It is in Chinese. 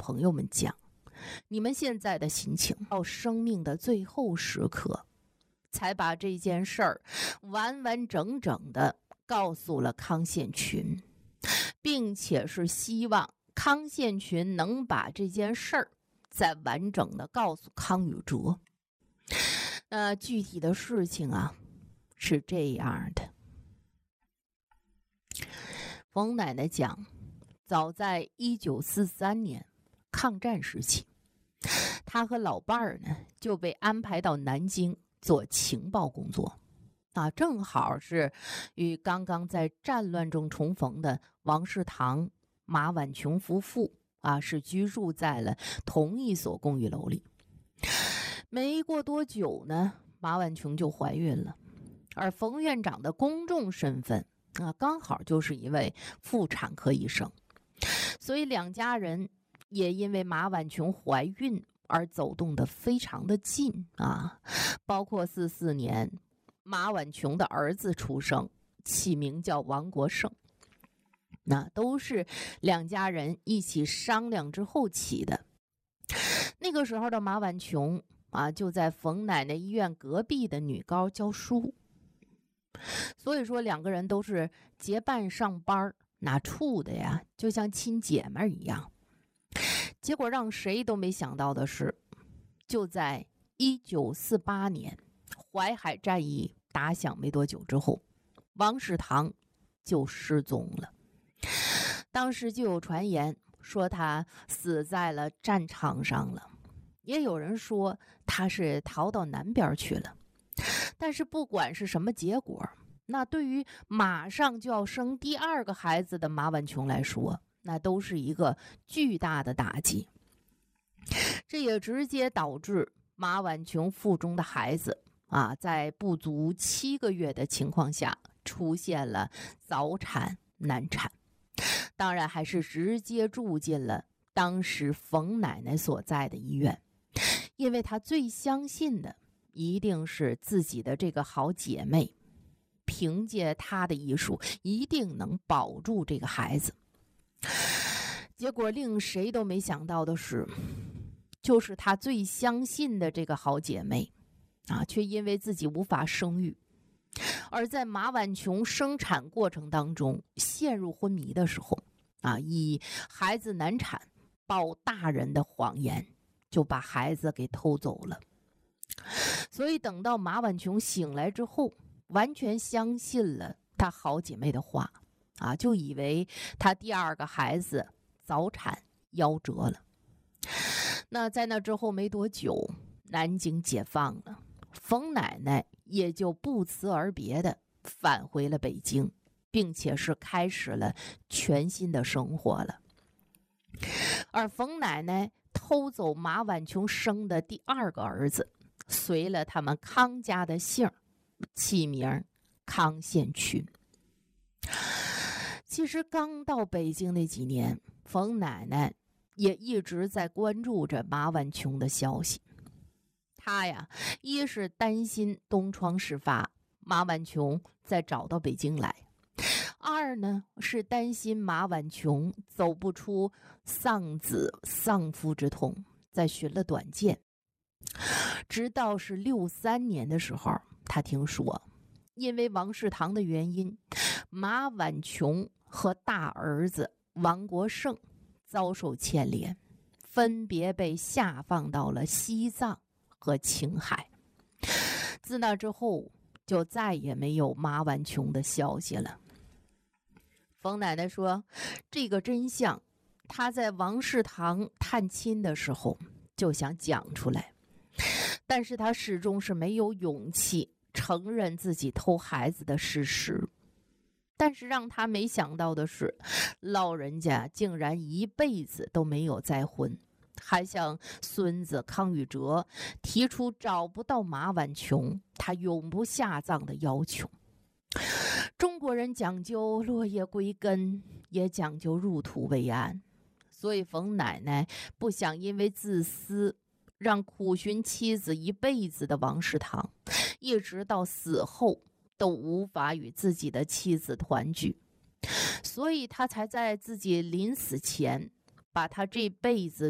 朋友们讲，你们现在的心情，到生命的最后时刻，才把这件事儿完完整整的告诉了康宪群，并且是希望康宪群能把这件事儿再完整的告诉康宇哲。具体的事情啊是这样的。冯奶奶讲，早在1943年抗战时期，她和老伴儿呢就被安排到南京做情报工作，正好是与刚刚在战乱中重逢的王世堂、马婉琼夫妇是居住在了同一所公寓楼里。没过多久呢，马婉琼就怀孕了，而冯院长的公众身份刚好就是一位妇产科医生，所以两家人也因为马婉琼怀孕而走动得非常的近包括44年马婉琼的儿子出生，起名叫王国胜，那都是两家人一起商量之后起的。那个时候的马婉琼就在冯奶奶医院隔壁的女高教书，所以说两个人都是结伴上班，哪处的呀，就像亲姐妹一样。结果让谁都没想到的是，就在1948年淮海战役打响没多久之后，王世堂就失踪了。当时就有传言说他死在了战场上了，也有人说他是逃到南边去了。但是不管是什么结果，那对于马上就要生第二个孩子的马婉琼来说，那都是一个巨大的打击。这也直接导致马婉琼腹中的孩子在不足7个月的情况下出现了早产难产，当然还是直接住进了当时冯奶奶所在的医院，因为她最相信的一定是自己的这个好姐妹，凭借她的医术一定能保住这个孩子。结果令谁都没想到的是，就是她最相信的这个好姐妹却因为自己无法生育，而在马婉琼生产过程当中陷入昏迷的时候以孩子难产报大人的谎言，就把孩子给偷走了。所以等到马婉琼醒来之后，完全相信了她好姐妹的话就以为她第二个孩子早产夭折了。那在那之后没多久，南京解放了，冯奶奶也就不辞而别的返回了北京，并且是开始了全新的生活了。而冯奶奶偷走马婉琼生的第二个儿子，随了他们康家的姓，起名康宪群。其实刚到北京那几年，冯奶奶也一直在关注着马婉琼的消息。她呀，一是担心东窗事发，马婉琼再找到北京来；二呢，是担心马婉琼走不出丧子丧夫之痛，再寻了短见。直到是63年的时候，她听说因为王世堂的原因，马婉琼和大儿子王国胜遭受牵连，分别被下放到了西藏和青海。自那之后就再也没有马婉琼的消息了。冯奶奶说，这个真相她在王世堂探亲的时候就想讲出来，但是她始终是没有勇气承认自己偷孩子的事实。但是让他没想到的是，老人家竟然一辈子都没有再婚，还向孙子康宇哲提出找不到马婉琼他永不下葬的要求。中国人讲究落叶归根，也讲究入土为安，所以冯奶奶不想因为自私让苦寻妻子一辈子的王世堂一直到死后都无法与自己的妻子团聚，所以他才在自己临死前把他这辈子